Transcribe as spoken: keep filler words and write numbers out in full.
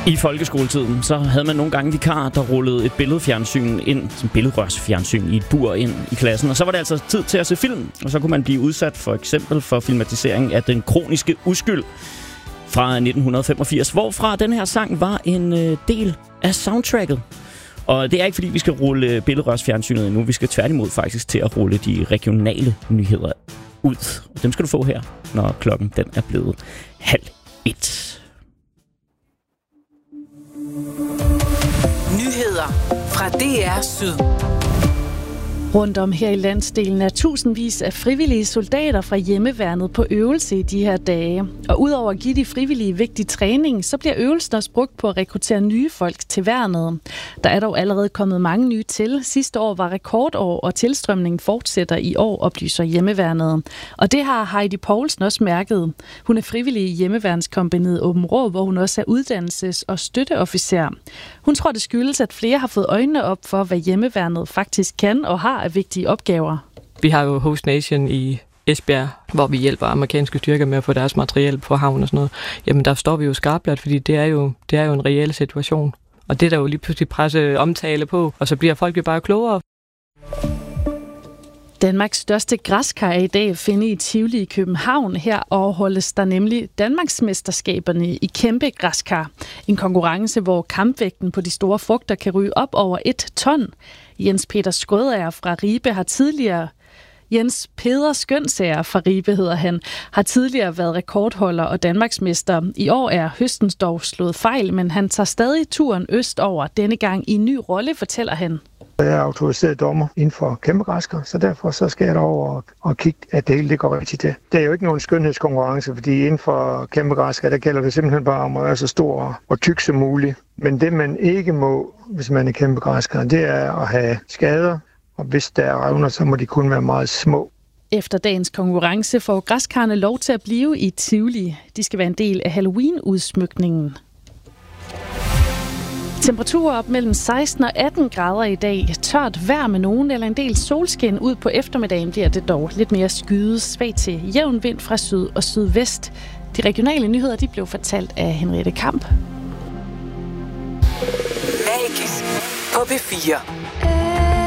I folkeskoletiden, så havde man nogle gange vikarer, der rullede et billedfjernsyn ind, som billedrørsfjernsyn i et bur ind i klassen. Og så var det altså tid til at se film, og så kunne man blive udsat for eksempel for filmatisering af Den Kroniske Uskyld fra nitten femogfirs, hvorfra den her sang var en øh, del af soundtracket. Og det er ikke, fordi vi skal rulle billedrørsfjernsynet endnu. Vi skal tværtimod faktisk til at rulle de regionale nyheder ud. Og dem skal du få her, når klokken den er blevet halv et. Nyheder fra D R Syd. Rundt om her i landsdelen er tusindvis af frivillige soldater fra hjemmeværnet på øvelse i de her dage. Og udover at give de frivillige vigtig træning, så bliver øvelsen også brugt på at rekruttere nye folk til værnet. Der er dog allerede kommet mange nye til. Sidste år var rekordår, og tilstrømningen fortsætter i år, oplyser hjemmeværnet. Og det har Heidi Poulsen også mærket. Hun er frivillig i hjemmeværnskompagniet Åben Rå, hvor hun også er uddannelses- og støtteofficer. Hun tror, det skyldes, at flere har fået øjnene op for, hvad hjemmeværnet faktisk kan og har af vigtige opgaver. Vi har jo Host Nation i Esbjerg, hvor vi hjælper amerikanske styrker med at få deres materiel på havn og sådan noget. Jamen der står vi jo skarpt, fordi det er jo, det er jo en reel situation. Og det er der jo lige pludselig presse omtale på, og så bliver folk jo bare klogere. Danmarks største græskar er i dag at finde i Tivoli i København. Her afholdes der nemlig Danmarksmesterskaberne i kæmpe græskar. En konkurrence, hvor kampvægten på de store frugter kan ryge op over et ton. Jens Peter Skrødager fra Ribe har tidligere... Jens Peder Skønsager fra Ribe hedder han, har tidligere været rekordholder og Danmarksmester. I år er høstens dog slået fejl, men han tager stadig turen østover. Denne gang i en ny rolle, fortæller han. Jeg er autoriseret dommer inden for kæmpe græskar, så derfor så skal jeg derover og, og kigge, at det hele det går rigtigt til. Det er jo ikke nogen skønhedskonkurrence, fordi inden for kæmpe græskar, der gælder det simpelthen bare om at være så stor og tyk som muligt. Men det man ikke må, hvis man er kæmpe græskar, det er at have skader. Og hvis der er revner, så må de kun være meget små. Efter dagens konkurrence får græskarne lov til at blive i Tivoli. De skal være en del af Halloween-udsmykningen. Temperaturer op mellem seksten og atten grader i dag. Tørt vejr med nogen eller en del solskin. Ud på eftermiddagen bliver det dog lidt mere skyet, svag til jævn vind fra syd og sydvest. De regionale nyheder de blev fortalt af Henriette Kamp. Magisk på P fire.